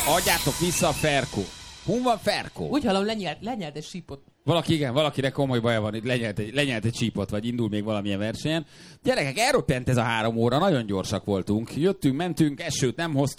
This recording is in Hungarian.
Adjátok vissza a Ferkó. Hun van Ferkó? Úgy hallom, lenyelt egy sípot. Valakinek komoly baja van, itt lenyelt egy csípot, vagy indul még valamilyen versenyen. Gyerekek, elroppant ez a 3 óra, nagyon gyorsak voltunk. Jöttünk, mentünk, esőt nem hoztunk.